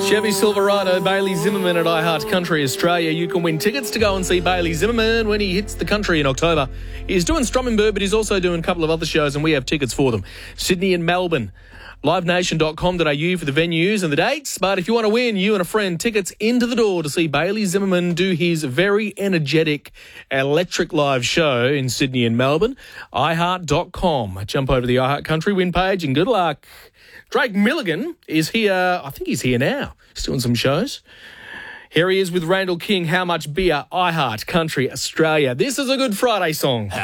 Chevy Silverado, Bailey Zimmerman at iHeart Country Australia. You can win tickets to go and see Bailey Zimmerman when he hits the country in October. He's doing Strummenberg, but he's also doing a couple of other shows, and we have tickets for them. Sydney and Melbourne. livenation.com.au for the venues and the dates. But if you want to win, you and a friend, tickets into the door to see Bailey Zimmerman do his very energetic electric live show in Sydney and Melbourne, iHeart.com. Jump over to the iHeart Country win page and good luck. Drake Milligan is here. I think he's here now. He's doing some shows. Here he is with Randall King. How Much Beer, iHeart Country Australia. This is a Good Friday song.